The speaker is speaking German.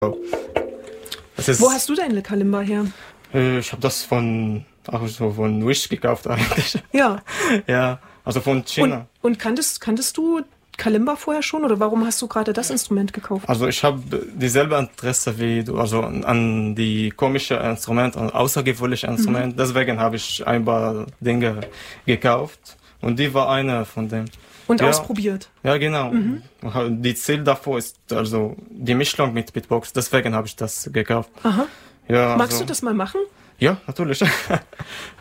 Wo hast du deine Kalimba her? Ich habe das von Wish gekauft eigentlich. Ja. Ja, also von China. Und kanntest du Kalimba vorher schon oder warum hast du gerade das Instrument gekauft? Also ich habe dieselbe Interesse wie du, also an die komische Instrument, an außergewöhnliche Instrument. Deswegen habe ich ein paar Dinge gekauft und die war eine von dem. Und ausprobiert. Ja, genau. Die Ziel davor ist also die Mischung mit Beatbox. Deswegen habe ich das gekauft. Aha. Ja, Magst du das mal machen? Ja, natürlich.